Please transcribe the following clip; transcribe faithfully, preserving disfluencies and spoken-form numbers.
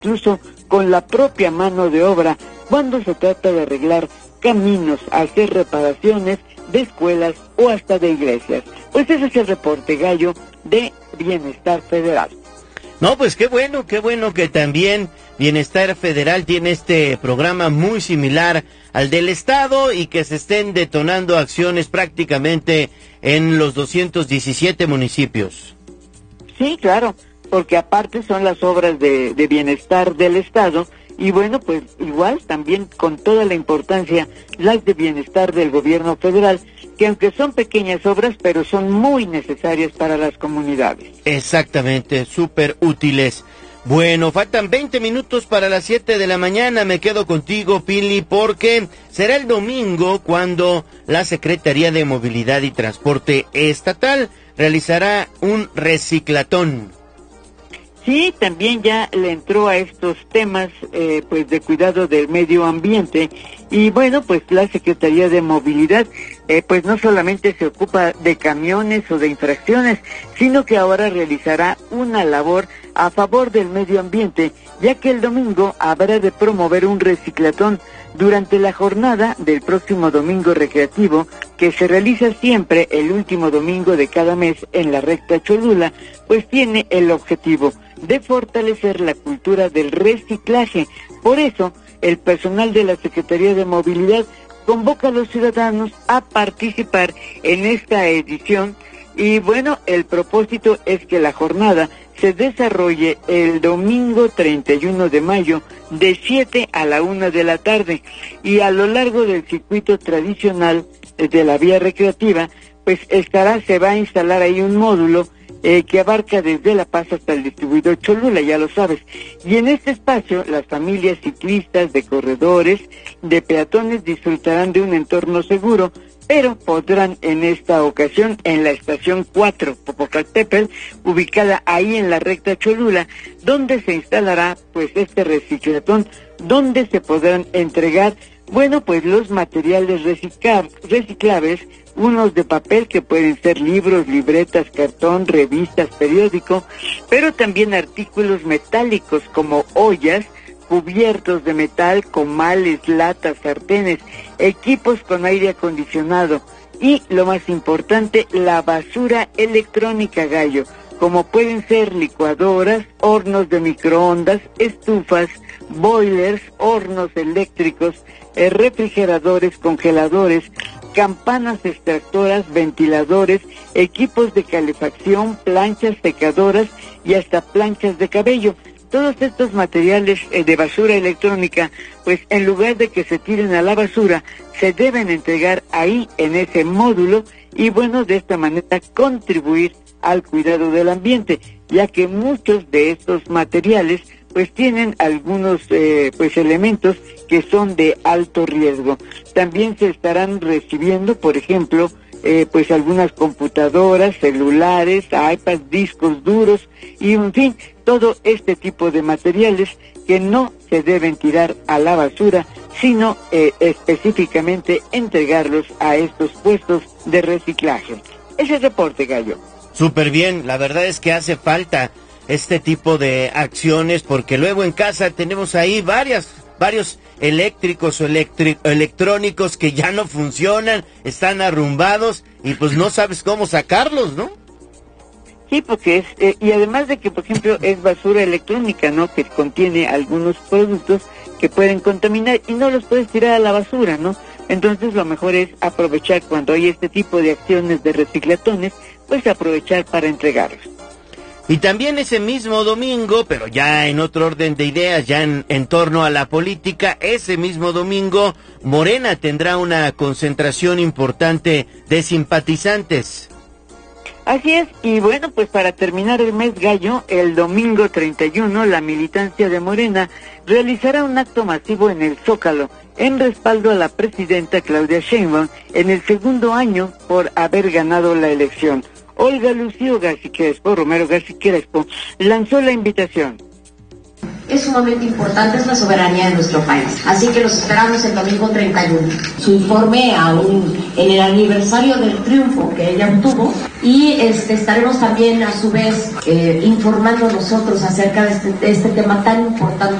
incluso con la propia mano de obra cuando se trata de arreglar caminos, hacer reparaciones de escuelas o hasta de iglesias. Pues ese es el reporte, Gallo, de Bienestar Federal. No, pues qué bueno, qué bueno que también Bienestar Federal tiene este programa muy similar al del Estado y que se estén detonando acciones prácticamente en los doscientos diecisiete municipios. Sí, claro, porque aparte son las obras de, de bienestar del Estado y bueno, pues igual también con toda la importancia las de bienestar del gobierno federal, que aunque son pequeñas obras, pero son muy necesarias para las comunidades. Exactamente, súper útiles. Bueno, faltan veinte minutos para las siete de la mañana, me quedo contigo, Pili, porque será el domingo cuando la Secretaría de Movilidad y Transporte Estatal realizará un reciclatón. Sí, también ya le entró a estos temas eh, pues de cuidado del medio ambiente y bueno, pues la Secretaría de Movilidad eh, pues no solamente se ocupa de camiones o de infracciones, sino que ahora realizará una labor a favor del medio ambiente, ya que el domingo habrá de promover un reciclatón durante la jornada del próximo domingo recreativo, que se realiza siempre el último domingo de cada mes en la recta Cholula, pues tiene el objetivo de fortalecer la cultura del reciclaje. Por eso, el personal de la Secretaría de Movilidad convoca a los ciudadanos a participar en esta edición y bueno, el propósito es que la jornada se desarrolle el domingo treinta y uno de mayo de siete a la una de la tarde y a lo largo del circuito tradicional de la vía recreativa pues estará, se va a instalar ahí un módulo eh, que abarca desde La Paz hasta el distribuidor Cholula, ya lo sabes, y en este espacio las familias ciclistas, de corredores, de peatones disfrutarán de un entorno seguro, pero podrán en esta ocasión en la estación cuatro, Popocatépetl, ubicada ahí en la recta Cholula, donde se instalará pues este reciclatón, donde se podrán entregar, bueno, pues los materiales recicla- reciclables, unos de papel que pueden ser libros, libretas, cartón, revistas, periódico, pero también artículos metálicos como ollas, cubiertos de metal, comales, latas, sartenes, equipos con aire acondicionado y, lo más importante, la basura electrónica, Gallo, como pueden ser licuadoras, hornos de microondas, estufas, boilers, hornos eléctricos, eh, refrigeradores, congeladores, campanas extractoras, ventiladores, equipos de calefacción, planchas secadoras y hasta planchas de cabello. Todos estos materiales eh, de basura electrónica, pues en lugar de que se tiren a la basura, se deben entregar ahí en ese módulo y bueno, de esta manera contribuir al cuidado del ambiente, ya que muchos de estos materiales pues tienen algunos eh, pues elementos que son de alto riesgo. También se estarán recibiendo, por ejemplo, Eh, pues algunas computadoras, celulares, iPads, discos duros y en fin, todo este tipo de materiales que no se deben tirar a la basura, sino eh, específicamente entregarlos a estos puestos de reciclaje. Ese reporte, Gallo. Súper bien, la verdad es que hace falta este tipo de acciones porque luego en casa tenemos ahí varias varios eléctricos o electri- electrónicos que ya no funcionan, están arrumbados y pues no sabes cómo sacarlos, ¿no? Sí, porque es, eh, y además de que, por ejemplo, es basura electrónica, ¿no? Que contiene algunos productos que pueden contaminar y no los puedes tirar a la basura, ¿no? Entonces lo mejor es aprovechar cuando hay este tipo de acciones de reciclatones, pues aprovechar para entregarlos. Y también ese mismo domingo, pero ya en otro orden de ideas, ya en, en torno a la política, ese mismo domingo, Morena tendrá una concentración importante de simpatizantes. Así es, y bueno, pues para terminar el mes, Gallo, el domingo treinta y uno, la militancia de Morena realizará un acto masivo en el Zócalo, en respaldo a la presidenta Claudia Sheinbaum, en el segundo año por haber ganado la elección. Olga Lucía García Crespo, Romero García Crespo, lanzó la invitación. Es sumamente importante, es la soberanía de nuestro país, así que los esperamos el domingo treinta y uno. Su informe aún en el aniversario del triunfo que ella obtuvo y este, estaremos también a su vez eh, informando nosotros acerca de este, de este tema tan importante